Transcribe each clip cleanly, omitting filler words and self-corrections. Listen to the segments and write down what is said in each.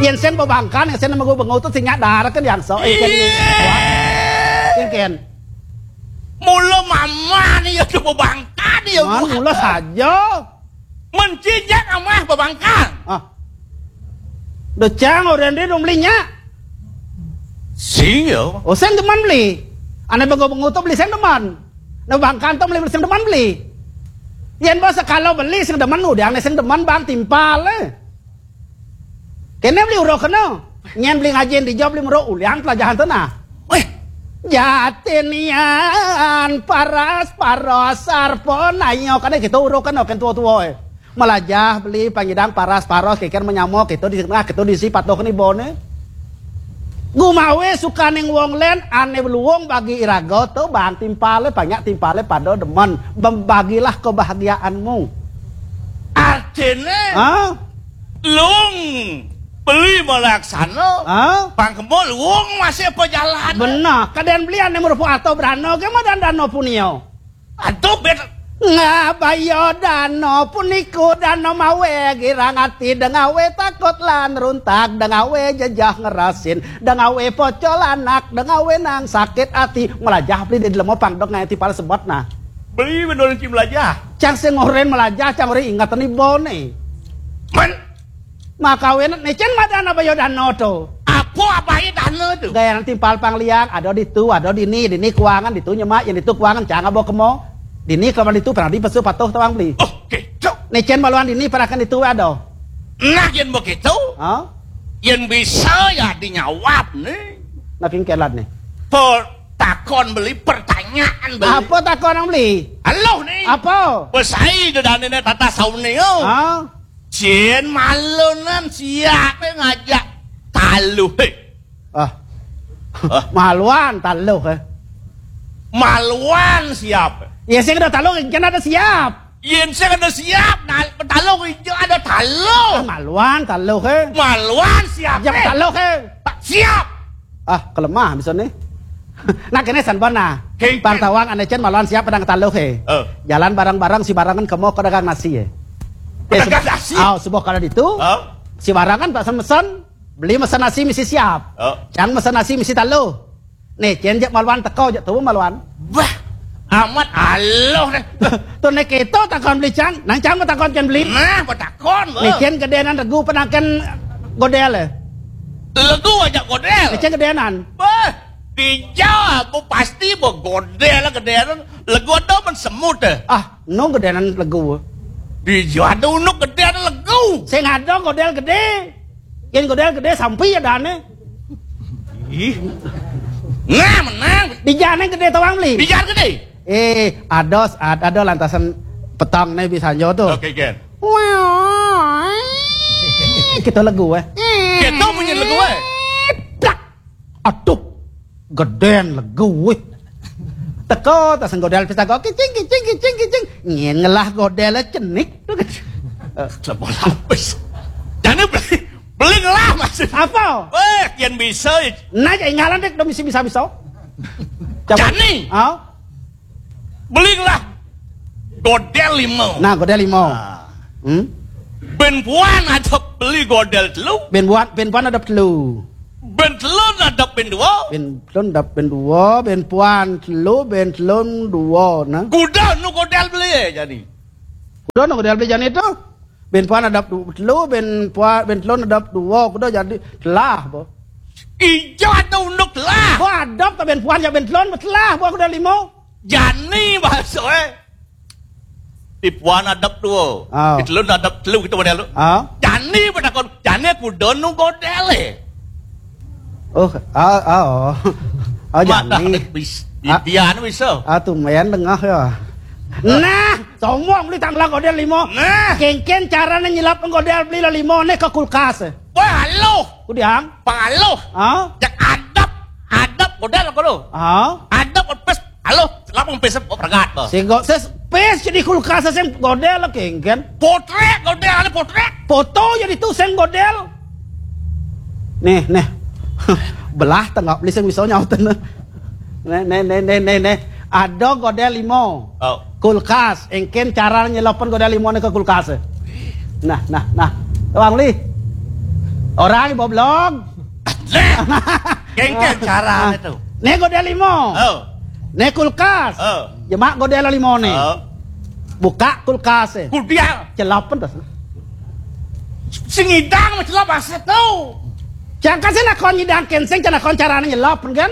Yen sen babangkan sen nama gue bengau tuh singa darah kan yang so Ken Mula mama nih ya coba bangkan ya mula saja mencijak amah babangkan udah cang orang dia dong belinya sih ya oh sen teman beli aneh bengau tuh beli sen teman nah bangkan tuh beli sen teman beli yen bos kalau beli sen teman udah aneh sen teman bang timpal kene beli urok kena nyen beli ngajin dijawab beli urok uliang pelajaran tanah jatinian paras sarpon ayo kan gitu urok kan tua melajah beli pangidang paras kikir menyamuk itu di tengah itu diisi patok nih bone gumawe suka ning wong len ane beluwong bagi irago tuh bang timpale banyak timpale pada demen membagilah kebahagiaanmu artinya lung beli melaksana pangkemol wong masih perjalanan benar kadang beli ane merupu atau berano kemana dan dano punio aduh bet ngabayo dano puniku dano mawe girangati dengawe takut lan runtak dengawe jejah ngerasin dengawe pocol anak dengawe nang sakit hati melajah beli di dalam pangdok ngati pala sebot nah beli bener cim melajah cang sengoren melajah cang ori ingatan ibone man makawen necen madana bayo dano to apa ya dano tuh gaya nanti pal pangliang ada di tu ada di ni kuangan di tu nyemak yang itu kuangan cang abo kemo di ni kalau itu pernah di pesu patuh tawang beli oke cok necen maluan di ni parakan itu ada nah yang begitu yang bisa ya dinyawab nih nah pingkelat nih takon beli pertanyaan beli apa takon yang beli halo nih apa pesai dan ini tata sauni Cien malunan siapa ngajak taluh maluan taluh maluan siapa ya saya ada taluh kan ada siap yen saya ada siap nah taluh hijau ada taluh maluan taluh maluan siapa jam taluh siap kelemah bisa nih nah kene sanbon nah pantawang anecen maluan siap pedang taluh jalan barang-barang si barangan kemo ke dagang nasi pedagang nasi sebuah kalau itu si barangan pesan beli mesin nasi misi siap jangan mesin nasi misi taluh nih jenjek maluan teko jak tuh maluan wah amat aloh tuh nek itu takon beli cang nang cang takon kan beli nah takon nih jen gedenan regu penaken godel legu aja godel nih jen gedenan dijawab pasti mau godel gedenan legu ada men semut no gedenan legu dijawab ada gedenan legu saya ngado godel gede yang godel gede sampai ya dane nah menang di jane gede tawang beli di jalan gede ada lantasan petang nih bisa nyo tuh oke Ken kita legu kita punya legu aduh gedean legu teko tasan godel pista go kicing ngien ngelah godel cenik sebol lapis jangan beli ngelah maksud apa yang bisa nah jangan ngalan dek dong bisa jani beli ngelah godel 5 nah godel 5 ben puan ada beli godel telu ben puan ada telu ben telun ada ben 2 ben telun ada ben 2 ben puan telu ben telun 2 nah kuda nu godel beli jadi kuda nu godel beli jani itu ben puan ada telu ben telun ada 2 kuda jadi telah bo ijo ada unduk telah bo adop ke ben puan ya ben telun telah bo kuda 5 jani bahasa di puan ada 2 di telun ada telu gitu model jani pada kon jani kuda nu godel jani dia anu bisa tumayan tengah ya nah semua beli tanglang godel 5 nah kengken caranya nyelap godel beli 5 nih ke kulkas wah halo kudiang palo jak adap godel ko lo adap pes halo lapang pes pergat ba sego ses pes jadi kulkas sen godel kengken potret godel potret foto jadi tuh sen godel nih belah tengah beli sen bisa nyauten nih ada godel 5 kulkas engken cara nyelopon godel 5 ke kulkas nah tawang li Orang boblok. Kengkel cara itu. Nih godel limo. Oh. Nih kulkas. Oh. Jemak godel limo nih. Oh. Buka kulkas. Kulbiang. Celopen terus. Sing idang mah celop aset tuh. Jangan kasih nak kon nyidang kenseng jangan kon caranya nyelopen kan.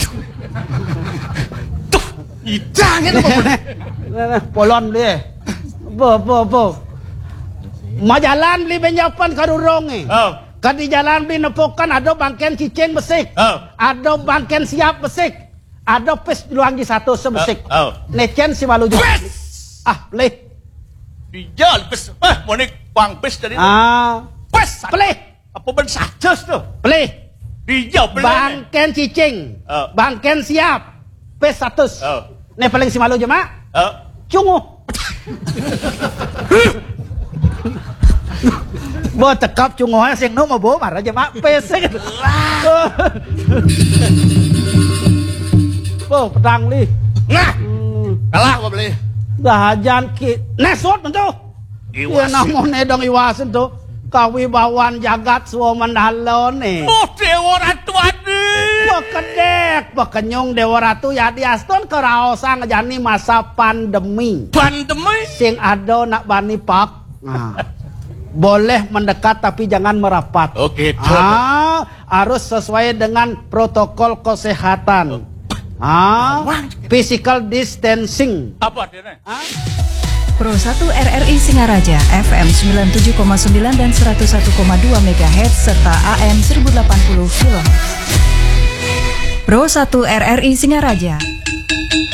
Tuh, idang itu. Polon dia. Bo. Mau jalan beli benjopan karurong nih. Oh. Kan di jalan beli nepokan ada bangken cicing besik. Oh. Ada bangken siap besik. Ada pes luang di satu sebesik. Oh. Neken si malu juga. Beli. Dijal pes. Mau nih bang pes dari. Pes beli. Apa ben sajes tuh? Beli. Dijal beli. Bangken cicing. Bangken siap. Pes 100. Nih paling si malu jema. Cungu. Bo tekap cungohnya sing nu mau bawa marah aja mak pesek. Bo pedang li. Nah. Kalah gua beli. Dahajan ki. Nesot tentu. Iya namanya dong iwasin tuh. Kawibawan jagat suwa mendalon nih. Oh Dewa Ratu adi. Bekedek, bekenyung Dewa Ratu ya diaston keraosa ngejani masa pandemi. Pandemi? Sing ado nak bani pak. Nah. Boleh mendekat tapi jangan merapat. Oke. Harus sesuai dengan protokol kesehatan. Physical distancing. Apa artinya? Pro 1 RRI Singaraja FM 97,9 dan 101,2 MHz serta AM 1080 kHz. Pro 1 RRI Singaraja